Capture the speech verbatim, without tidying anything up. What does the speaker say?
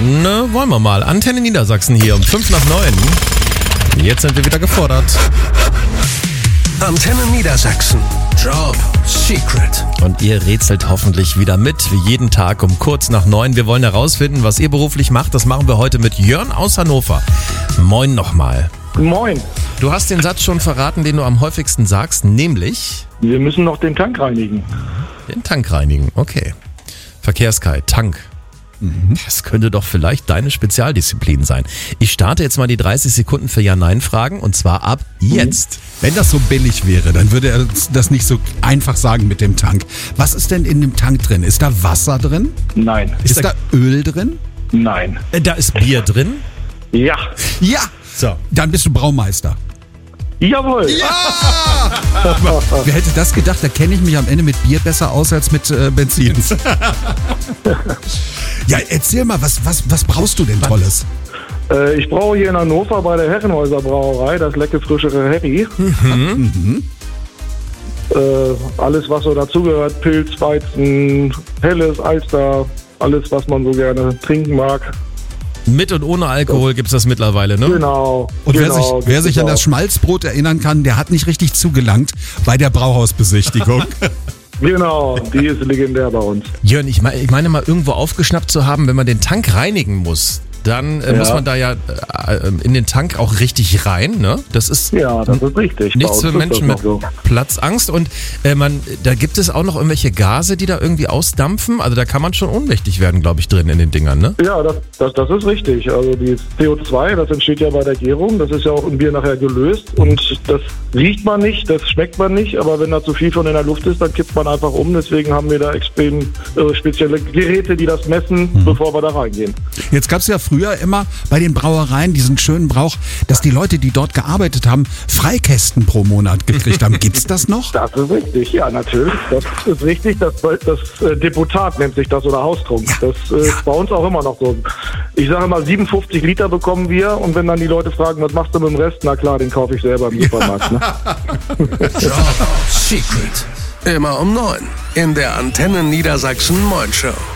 Dann äh, wollen wir mal. Antenne Niedersachsen hier um fünf nach neun. Jetzt sind wir wieder gefordert. Antenne Niedersachsen. Job Secret. Und ihr rätselt hoffentlich wieder mit, wie jeden Tag um kurz nach neun. Wir wollen herausfinden, was ihr beruflich macht. Das machen wir heute mit Jörn aus Hannover. Moin nochmal. Moin. Du hast den Satz schon verraten, den du am häufigsten sagst, nämlich... Wir müssen noch den Tank reinigen. Den Tank reinigen, okay. Verkehrskai, Tank. Das könnte doch vielleicht deine Spezialdisziplin sein. Ich starte jetzt mal die dreißig Sekunden für Ja-Nein-Fragen und zwar ab jetzt. Wenn das so billig wäre, dann würde er das nicht so einfach sagen mit dem Tank. Was ist denn in dem Tank drin? Ist da Wasser drin? Nein. Ist da Öl drin? Nein. Äh, Da ist Bier drin. Ja. Ja! So. Dann bist du Braumeister. Jawohl. Ja! Wer hätte das gedacht? Da kenne ich mich am Ende mit Bier besser aus als mit äh, Benzin. Ja, erzähl mal, was, was, was brauchst du denn Tolles? Äh, ich brauche hier in Hannover bei der Herrenhäuser Brauerei das lecke frischere Herri. Mhm. Äh, alles, was so dazugehört. Pilz, Weizen, Helles, Alster. Alles, was man so gerne trinken mag. Mit und ohne Alkohol gibt's das mittlerweile, ne? Genau. Und wer genau, sich, wer sich an das Schmalzbrot erinnern kann, der hat nicht richtig zugelangt bei der Brauhausbesichtigung. Genau, die ist legendär bei uns. Jörn, ich meine, ich meine mal irgendwo aufgeschnappt zu haben, wenn man den Tank reinigen muss, dann äh, Ja. muss man da ja äh, in den Tank auch richtig rein, ne? Das ist Ja, das ist richtig. Bei nichts uns für ist Menschen das mit noch so. Platzangst. Und äh, man, da gibt es auch noch irgendwelche Gase, die da irgendwie ausdampfen. Also da kann man schon ohnmächtig werden, glaube ich, drin in den Dingern, ne? Ja, das, das, das ist richtig. Also die C O zwei, das entsteht ja bei der Gärung. Das ist ja auch im Bier nachher gelöst. Und das riecht man nicht, das schmeckt man nicht. Aber wenn da zu viel von in der Luft ist, dann kippt man einfach um. Deswegen haben wir da extrem äh, spezielle Geräte, die das messen, Mhm. bevor wir da reingehen. Jetzt gab es ja früher immer bei den Brauereien diesen schönen Brauch, dass die Leute, die dort gearbeitet haben, Freikästen pro Monat gekriegt haben. Gibt's das noch? Das ist richtig, ja, natürlich. Das ist richtig. Das, das äh, Deputat nennt sich das oder Haustrunk. Ja, Das äh, ist bei uns auch immer noch so. Ich sage mal, siebenundfünfzig Liter bekommen wir. Und wenn dann die Leute fragen, was machst du mit dem Rest? Na klar, den kaufe ich selber im Supermarkt. Ne? Job Secret. Immer um neun in der Antenne Niedersachsen Moin Show.